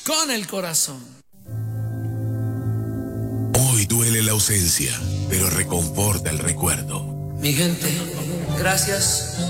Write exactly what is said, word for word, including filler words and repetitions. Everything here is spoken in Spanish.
con el corazón. Hoy duele la ausencia, pero reconforta el recuerdo. Mi gente, gracias